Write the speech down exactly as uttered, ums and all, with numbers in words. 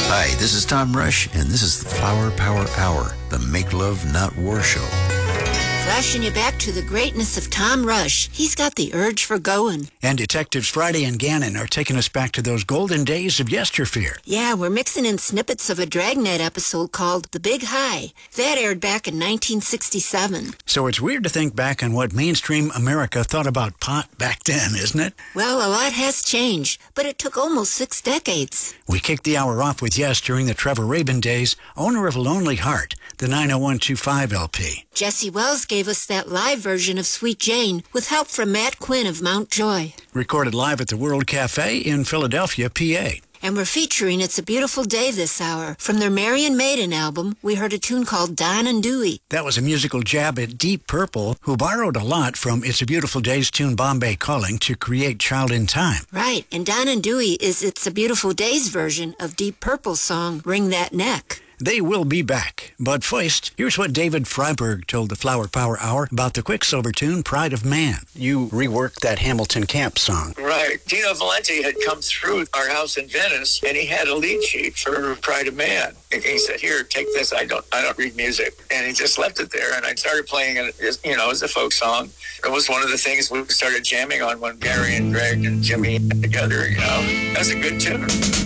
Hi, this is Tom Rush, and this is the Flower Power Hour, the Make Love Not War show. Flashing you back to the greatness of Tom Rush. He's got the urge for going. And Detectives Friday and Gannon are taking us back to those golden days of yesterfear. Yeah, we're mixing in snippets of a Dragnet episode called The Big High. That aired back in nineteen sixty-seven. So it's weird to think back on what mainstream America thought about pot back then, isn't it? Well, a lot has changed, but it took almost six decades. We kicked the hour off with Yes during the Trevor Rabin days, owner of Lonely Heart, the nine oh one two five L P. Jesse Wells gave us that live version of Sweet Jane with help from Matt Quinn of Mount Joy. Recorded live at the World Cafe in Philadelphia, P A. And we're featuring It's a Beautiful Day this hour. From their Marian Maiden album, we heard a tune called Don and Dewey. That was a musical jab at Deep Purple, who borrowed a lot from It's a Beautiful Day's tune Bombay Calling to create Child in Time. Right, and Don and Dewey is It's a Beautiful Day's version of Deep Purple's song Ring That Neck. They will be back. But first, here's what David Freiberg told the Flower Power Hour about the Quicksilver tune, Pride of Man. You reworked that Hamilton Camp song. Right. Dino Valenti had come through our house in Venice, and he had a lead sheet for Pride of Man. And he said, here, take this. I don't I don't read music. And he just left it there, and I started playing it, as, you know, as a folk song. It was one of the things we started jamming on when Gary and Greg and Jimmy got together, you know. That's a good tune.